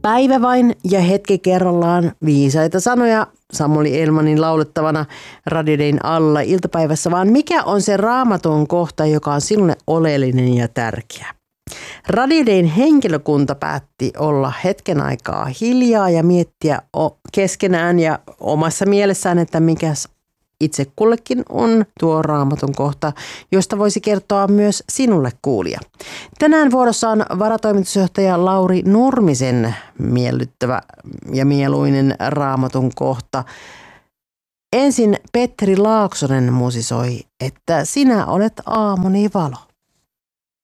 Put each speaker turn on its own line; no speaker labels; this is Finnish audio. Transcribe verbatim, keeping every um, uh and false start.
Päivä vain ja hetki kerrallaan, viisaita sanoja Samuli Elmanin laulettavana Radio Dayn alla iltapäivässä, vaan mikä on se Raamatun kohta, joka on sinulle oleellinen ja tärkeä. Radio Dayn henkilökunta päätti olla hetken aikaa hiljaa ja miettiä keskenään ja omassa mielessään, että mikäs itse kullekin on tuo Raamatun kohta, josta voisi kertoa myös sinulle kuulija. Tänään vuorossa on varatoimitusjohtaja Lauri Nurmisen miellyttävä ja mieluinen Raamatun kohta. Ensin Petri Laaksonen musisoi, että sinä olet aamuni valo.